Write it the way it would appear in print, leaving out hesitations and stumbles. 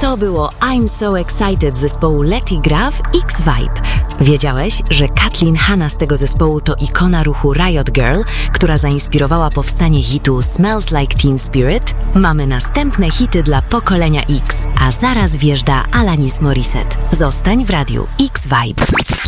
To było I'm So Excited zespołu Letty Gra w X-Vibe. Wiedziałeś, że Kathleen Hanna z tego zespołu to ikona ruchu Riot Girl, która zainspirowała powstanie hitu Smells Like Teen Spirit? Mamy następne hity dla pokolenia X, a zaraz wjeżdża Alanis Morissette. Zostań w radiu X-Vibe.